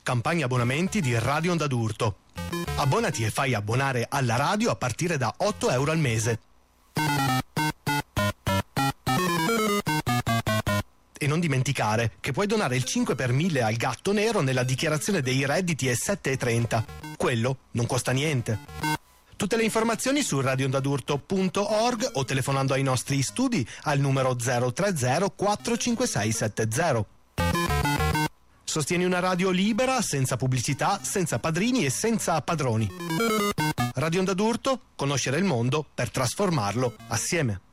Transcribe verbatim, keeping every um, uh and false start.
campagna abbonamenti di Radio Onda d'Urto. Abbonati e fai abbonare alla radio a partire da otto euro al mese. E non dimenticare che puoi donare il cinque per mille al Gatto Nero nella dichiarazione dei redditi è sette e trenta. Quello non costa niente. Tutte le informazioni su radio onda d'urto punto org o telefonando ai nostri studi al numero zero tre zero quattro cinque sei sette zero. Sostieni una radio libera, senza pubblicità, senza padrini e senza padroni. Radio Onda d'Urto, conoscere il mondo per trasformarlo assieme.